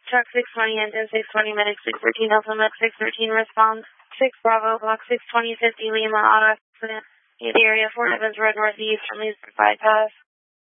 Truck 620, engine 620, medic 613, Alpha Mech 613, response. 6 Bravo, block 620, 50 Lima, auto accident. The area 4 Evans Road Northeast from Leesburg bypass.